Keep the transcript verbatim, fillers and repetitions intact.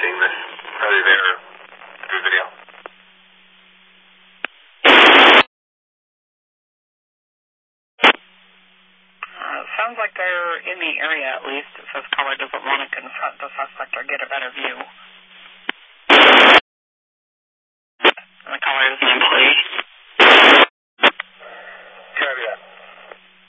seeing this? Are they there through video? Uh, sounds like they're in the area at least. It says caller doesn't want to confront the suspect or get a better view.